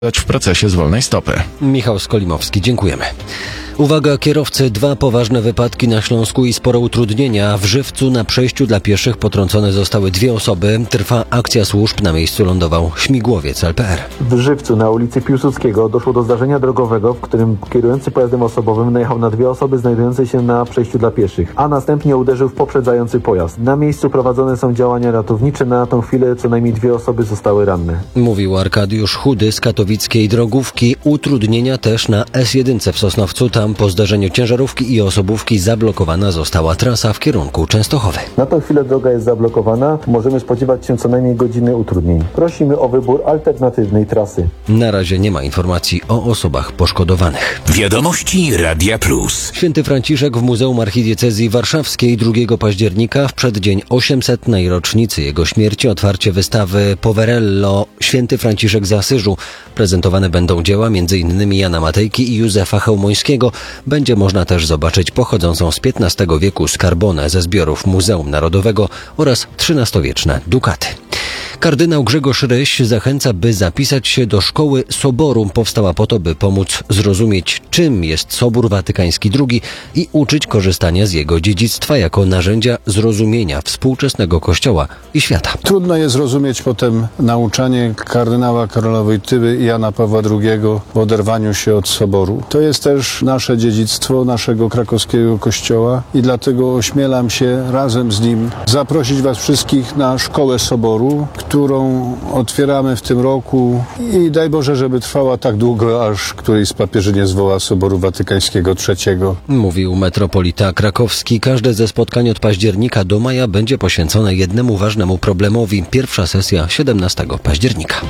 w procesie z wolnej stopy. Michał Skolimowski, dziękujemy. Uwaga kierowcy, 2 poważne wypadki na Śląsku i spore utrudnienia. W Żywcu na przejściu dla pieszych potrącone zostały 2 osoby. Trwa akcja służb, na miejscu lądował śmigłowiec LPR. W Żywcu na ulicy Piłsudskiego doszło do zdarzenia drogowego, w którym kierujący pojazdem osobowym najechał na 2 osoby znajdujące się na przejściu dla pieszych, a następnie uderzył w poprzedzający pojazd. Na miejscu prowadzone są działania ratownicze. Na tą chwilę co najmniej 2 osoby zostały ranne. Mówił Arkadiusz Chudy z katowickiej drogówki. Utrudnienia też na S1 w Sosnowcu. Tam po zdarzeniu ciężarówki i osobówki zablokowana została trasa w kierunku Częstochowy. Na tą chwilę droga jest zablokowana. Możemy spodziewać się co najmniej godziny utrudnień. Prosimy o wybór alternatywnej trasy. Na razie nie ma informacji o osobach poszkodowanych. Wiadomości Radia Plus. Święty Franciszek w Muzeum Archidiecezji Warszawskiej 2 października w przeddzień 800. rocznicy jego śmierci otwarcie wystawy Poverello Święty Franciszek z Asyżu. Prezentowane będą dzieła m.in. Jana Matejki i Józefa Chełmońskiego. Będzie można też zobaczyć pochodzącą z XV wieku skarbonę ze zbiorów Muzeum Narodowego oraz XIII-wieczne dukaty. Kardynał Grzegorz Ryś zachęca, by zapisać się do Szkoły Soboru. Powstała po to, by pomóc zrozumieć, czym jest Sobór Watykański II i uczyć korzystania z jego dziedzictwa jako narzędzia zrozumienia współczesnego Kościoła i świata. Trudno jest zrozumieć potem nauczanie kardynała Karola Wojtyły i Jana Pawła II w oderwaniu się od Soboru. To jest też nasze dziedzictwo, naszego krakowskiego Kościoła i dlatego ośmielam się razem z nim zaprosić Was wszystkich na Szkołę Soboru, którą otwieramy w tym roku i daj Boże, żeby trwała tak długo, aż któryś z papieży nie zwoła Soboru Watykańskiego III. Mówił metropolita krakowski. Każde ze spotkań od października do maja będzie poświęcone jednemu ważnemu problemowi. Pierwsza sesja 17 października.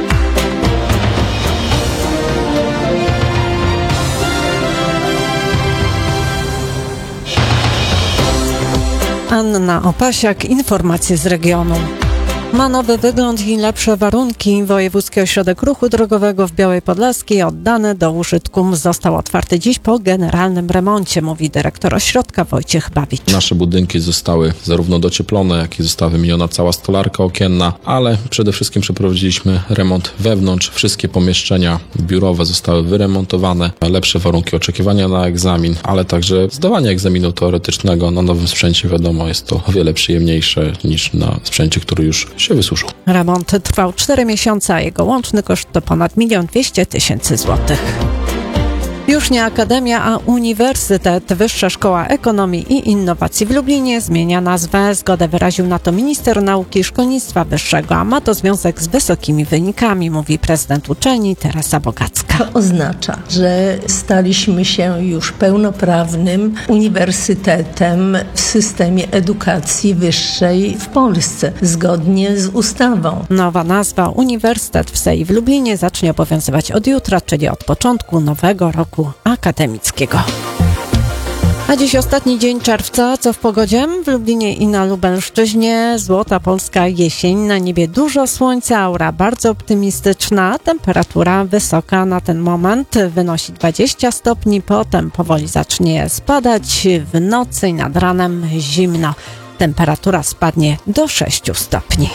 Anna Opasiak, informacje z regionu. Ma nowy wygląd i lepsze warunki. Wojewódzki Ośrodek Ruchu Drogowego w Białej Podlaskiej oddany do użytku został otwarty dziś po generalnym remoncie, mówi dyrektor ośrodka Wojciech Bawicz. Nasze budynki zostały zarówno docieplone, jak i została wymieniona cała stolarka okienna, ale przede wszystkim przeprowadziliśmy remont wewnątrz. Wszystkie pomieszczenia biurowe zostały wyremontowane. Lepsze warunki oczekiwania na egzamin, ale także zdawanie egzaminu teoretycznego na nowym sprzęcie, wiadomo, jest to o wiele przyjemniejsze niż na sprzęcie, który już się wysuszył. Remont trwał 4 miesiące, a jego łączny koszt to ponad 1 200 000 złotych. Już nie akademia, a uniwersytet. Wyższa Szkoła Ekonomii i Innowacji w Lublinie zmienia nazwę. Zgodę wyraził na to minister nauki i szkolnictwa wyższego, a ma to związek z wysokimi wynikami, mówi prezydent uczelni Teresa Bogacka. To oznacza, że staliśmy się już pełnoprawnym uniwersytetem w systemie edukacji wyższej w Polsce, zgodnie z ustawą. Nowa nazwa Uniwersytet w SEI w Lublinie zacznie obowiązywać od jutra, czyli od początku nowego roku akademickiego. A dziś ostatni dzień czerwca. Co w pogodzie? W Lublinie i na Lubelszczyźnie złota polska jesień. Na niebie dużo słońca, aura bardzo optymistyczna. Temperatura wysoka na ten moment wynosi 20 stopni. Potem powoli zacznie spadać. W nocy i nad ranem zimno. Temperatura spadnie do 6 stopni.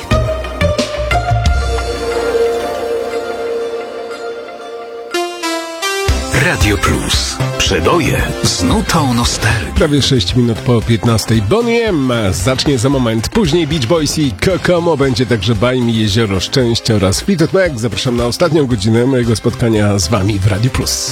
Radio Plus. Przeboje z nutą nostalgii. Prawie 6 minut po 15. Bonnie M zacznie za moment. Później Beach Boys i Kokomo. Będzie także Bajmi, Jezioro Szczęścia oraz Fleetwood Mac. Zapraszam na ostatnią godzinę mojego spotkania z Wami w Radio Plus.